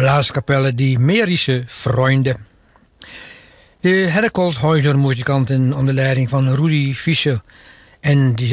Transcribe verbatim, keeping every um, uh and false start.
Blaaskapelle Die Mährische Freunde. De Herkolshäuser muzikanten onder leiding van Rudi Fischer en de